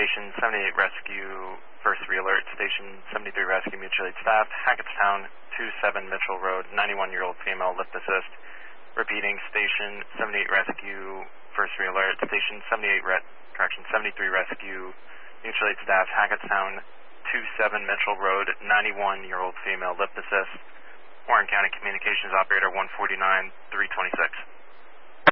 Station 78 Rescue, first re-alert. Station 73 Rescue, mutual aid staff, Hackettstown, 27 Mitchell Road, 91-year-old female, lift assist. Repeating, Station 78 Rescue, first re-alert. Station 73 Rescue, mutual aid staff, Hackettstown, 27 Mitchell Road, 91-year-old female, lift assist. Warren County Communications Operator 149-326.